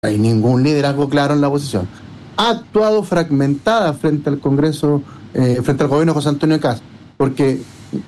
hay ningún liderazgo claro en la oposición. Ha actuado fragmentada frente al Congreso, frente al gobierno de José Antonio Kast, porque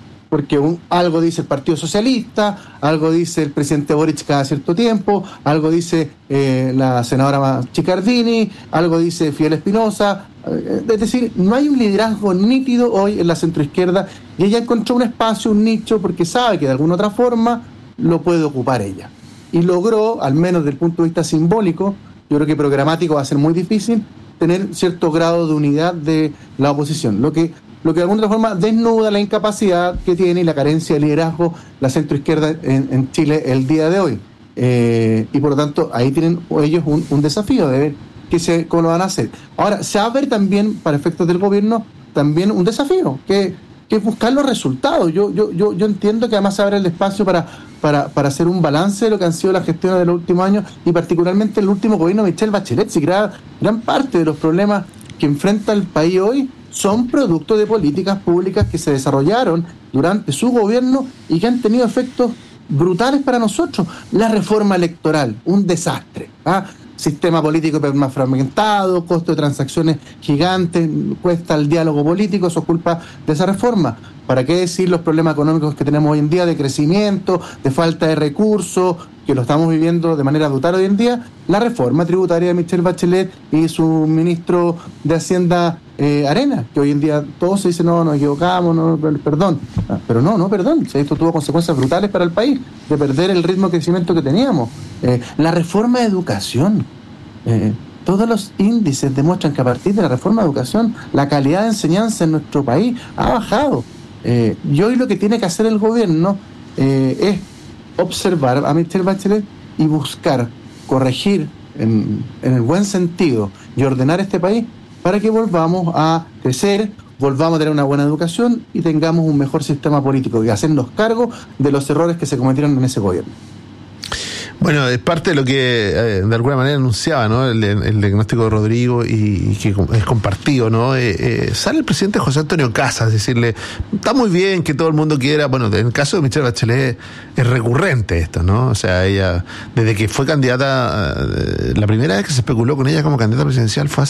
algo dice el Partido Socialista, algo dice el presidente Boric cada cierto tiempo, algo dice la senadora Chicardini, algo dice Fidel Espinosa. Es decir, no hay un liderazgo nítido hoy en la centroizquierda, y ella encontró un espacio, un nicho, porque sabe que de alguna otra forma lo puede ocupar ella. Y logró, al menos desde el punto de vista simbólico, yo creo que programático va a ser muy difícil, tener cierto grado de unidad de la oposición. Lo que de alguna forma desnuda la incapacidad que tiene y la carencia de liderazgo la centroizquierda en Chile el día de hoy. Y por lo tanto, ahí tienen ellos un desafío de ver cómo lo van a hacer. Ahora, se va a ver también, para efectos del gobierno, también un desafío, que es buscar los resultados. Yo entiendo que además se abre el espacio para hacer un balance de lo que han sido las gestiones de los últimos años, y particularmente el último gobierno de Michelle Bachelet. Si gran parte de los problemas que enfrenta el país hoy son producto de políticas públicas que se desarrollaron durante su gobierno y que han tenido efectos brutales para nosotros. La reforma electoral, un desastre, sistema político más fragmentado, costo de transacciones gigantes, cuesta el diálogo político, eso es culpa de esa reforma. ¿Para qué decir los problemas económicos que tenemos hoy en día, de crecimiento, de falta de recursos, que lo estamos viviendo de manera brutal hoy en día? La reforma tributaria de Michelle Bachelet y su ministro de Hacienda, Arena, que hoy en día todos se dicen, no, nos equivocamos, no, perdón. Pero no, perdón. Esto tuvo consecuencias brutales para el país, de perder el ritmo de crecimiento que teníamos. La reforma de educación. Todos los índices demuestran que a partir de la reforma de educación la calidad de enseñanza en nuestro país ha bajado. Y hoy lo que tiene que hacer el gobierno es observar a Michelle Bachelet y buscar corregir en el buen sentido y ordenar este país para que volvamos a crecer, volvamos a tener una buena educación y tengamos un mejor sistema político, y hacernos cargo de los errores que se cometieron en ese gobierno. Bueno, es parte de lo que de alguna manera anunciaba, ¿no? El diagnóstico de Rodrigo, y que es compartido, ¿no? Sale el presidente José Antonio Kast a decirle, está muy bien que todo el mundo quiera. Bueno, en el caso de Michelle Bachelet es recurrente esto, ¿no? O sea, ella, desde que fue candidata, la primera vez que se especuló con ella como candidata presidencial fue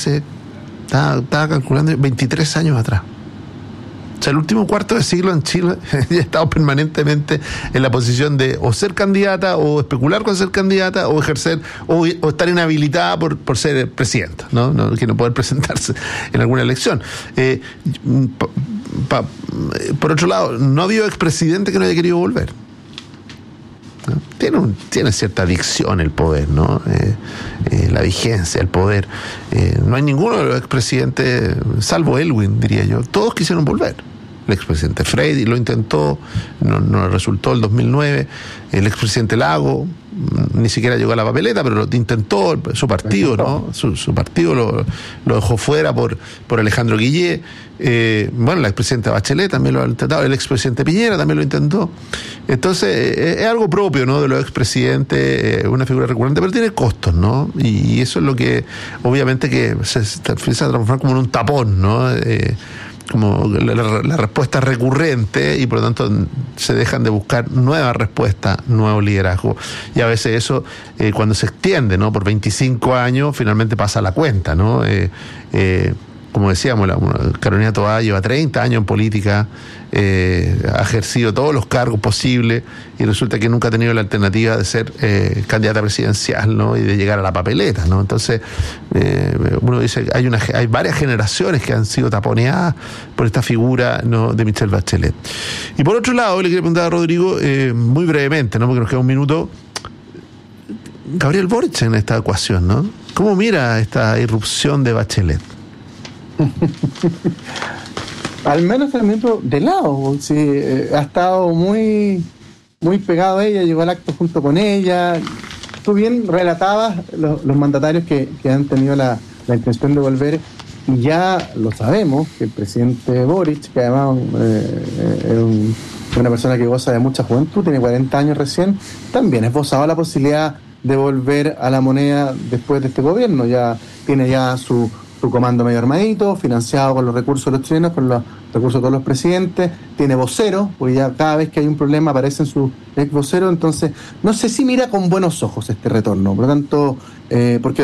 estaba calculando 23 años atrás. O sea, el último cuarto de siglo en Chile ya ha estado permanentemente en la posición de o ser candidata, o especular con ser candidata, o ejercer, o estar inhabilitada por ser presidenta, ¿no? Que no poder presentarse en alguna elección. Por otro lado, no ha habido expresidente que no haya querido volver, ¿no? Tiene cierta adicción el poder, ¿no? La vigencia, el poder. No hay ninguno de los expresidentes, salvo Elwin, diría yo, todos quisieron volver. El expresidente Frey lo intentó, no resultó el 2009. El expresidente Lago ni siquiera llegó a la papeleta, pero lo intentó. Su partido, ¿no? Su partido lo dejó fuera por Alejandro Guillé. Bueno, la expresidenta Bachelet también lo ha intentado. El expresidente Piñera también lo intentó. Entonces, es algo propio, ¿no? De los expresidentes, una figura recurrente, pero tiene costos, ¿no? Y eso es lo que, obviamente, que se empieza a transformar como en un tapón, ¿no? Como la respuesta recurrente, y por lo tanto se dejan de buscar nuevas respuestas, nuevo liderazgo, y a veces eso, cuando se extiende, ¿no? Por 25 años, finalmente pasa la cuenta, ¿no? Como decíamos, Carolina Toá lleva 30 años en política, ha ejercido todos los cargos posibles, y resulta que nunca ha tenido la alternativa de ser candidata presidencial, ¿no? Y de llegar a la papeleta, ¿no? Entonces, uno dice, hay varias generaciones que han sido taponeadas por esta figura, ¿no? De Michelle Bachelet. Y por otro lado, le quiero preguntar a Rodrigo, muy brevemente, ¿no? Porque nos queda un minuto, Gabriel Boric en esta ecuación, ¿no? ¿Cómo mira esta irrupción de Bachelet? Al menos el miembro de lado, sí, ha estado muy pegado a ella, llegó al acto junto con ella. Tú bien relatabas los mandatarios que han tenido la intención de volver, y ya lo sabemos, que el presidente Boric, que además es una persona que goza de mucha juventud, tiene 40 años recién, también esbozaba la posibilidad de volver a la moneda después de este gobierno. Ya tiene su comando medio armadito, financiado con los recursos de los chilenos, con recurso de todos los presidentes, tiene vocero, porque ya cada vez que hay un problema aparecen sus ex voceros, entonces no sé si mira con buenos ojos este retorno, por lo tanto, porque